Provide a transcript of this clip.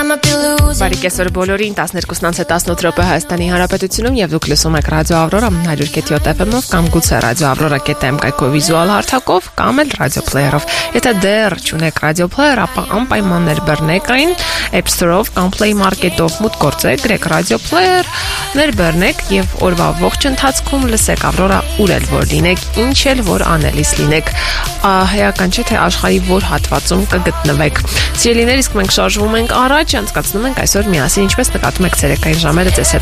Բարի կեսօր բոլորին, 12:18 Հայաստանի Հանրապետությունում եւ դուք լսում եք Ռադիո Ավրորա 100.7 FM-ով կամ գուցե Ռադիո Ավրորա.am կայքով վիզուալ հարթակով կամ էլ ռադիո պլեյերով։ Եթե դեռ չունեք ռադիո պլեյեր, ապա անպայման ներբեռնեք այն App Store-ով կամ Play Market-ով մուտք գործեք, գրեք ռադիո պլեյեր, ներբեռնեք եւ օրվա ողջ ընթացքում լսեք Ավրորա ուր էլ որ լինեք, ինչ էլ որ անելիս լինեք։ Հեական չէ թե աշխարհի որ հատվածում կգտնվեք։ Սիրելիներ, իսկ մենք շարժվում ենք առաջ, անցկացնում ենք այսօր միասին, ինչպես նկատում եք ցերեկային ժամերը ձեզ հետ